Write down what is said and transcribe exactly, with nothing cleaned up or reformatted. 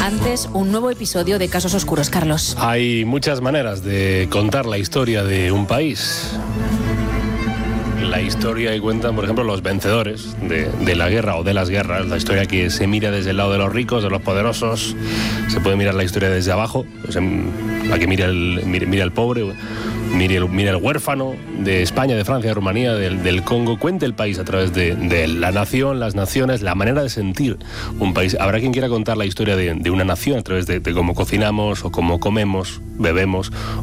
antes, un nuevo episodio de Casos Oscuros, Carlos. Hay muchas maneras de contar la historia de un país. La historia que cuentan, por ejemplo, los vencedores de, de la guerra o de las guerras. La historia que se mira desde el lado de los ricos, de los poderosos. Se puede mirar la historia desde abajo, pues, la que mira el, mira, mira el pobre, mira el, mira el huérfano de España, de Francia, de Rumanía, del, del Congo. Cuente el país a través de, de la nación, las naciones, la manera de sentir un país. Habrá quien quiera contar la historia de, de una nación a través de, de cómo cocinamos o cómo comemos, bebemos